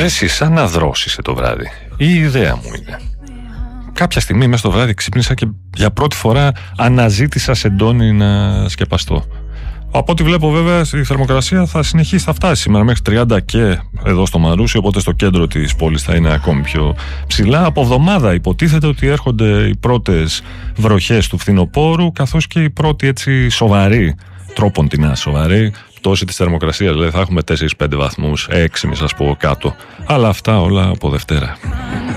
Εσύ σαν να δρόσισε το βράδυ. Η ιδέα μου είναι. Κάποια στιγμή μέσα στο βράδυ ξύπνησα και για πρώτη φορά αναζήτησα σεντόνι να σκεπαστώ. Από ό,τι βλέπω βέβαια η θερμοκρασία θα συνεχίσει, θα φτάσει σήμερα μέχρι 30 και εδώ στο Μαρούσι, οπότε στο κέντρο της πόλης θα είναι ακόμη πιο ψηλά. Από εβδομάδα υποτίθεται ότι έρχονται οι πρώτες βροχές του φθινοπόρου, καθώς και η πρώτη έτσι σοβαρή, τρόποντινά σοβαρή πτώση της θερμοκρασίας. Δηλαδή θα έχουμε 4-5 βαθμούς, 6 μη σας πω κάτω. Αλλά αυτά όλα από Δευτέρα.